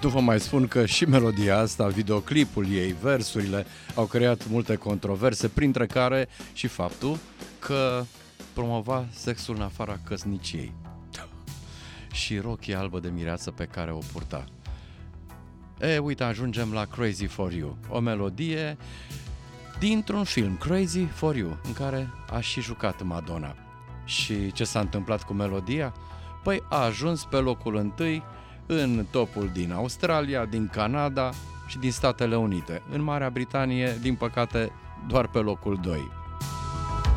Nu vă mai spun că și melodia asta, videoclipul ei, versurile au creat multe controverse, printre care și faptul că promova sexul în afara căsniciei și rochia albă de mireasă pe care o purta. Uite, ajungem la Crazy for You, o melodie dintr-un film, Crazy for You, în care a și jucat Madonna. Și ce s-a întâmplat cu melodia? Păi a ajuns pe locul întâi în topul din Australia, din Canada și din Statele Unite. În Marea Britanie, din păcate, doar pe locul 2.